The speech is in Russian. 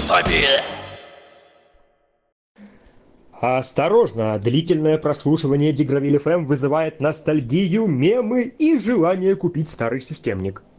Осторожно, длительное прослушивание Дигравиль ФМ вызывает ностальгию, мемы и желание купить старый системник.